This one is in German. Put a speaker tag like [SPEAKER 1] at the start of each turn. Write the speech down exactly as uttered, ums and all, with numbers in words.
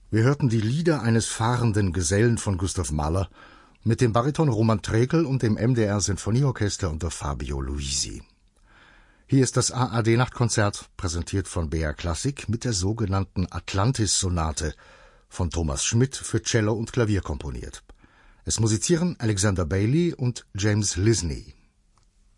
[SPEAKER 1] Wir hörten die Lieder eines fahrenden Gesellen von Gustav Mahler mit dem Bariton Roman Trekel und dem M D R-Sinfonieorchester unter Fabio Luisi. Hier ist das A R D-Nachtkonzert, präsentiert von B R Klassik mit der sogenannten Atlantis-Sonate, von Thomas Schmidt für Cello und Klavier komponiert. Es musizieren Alexander Bailey und James Lisney.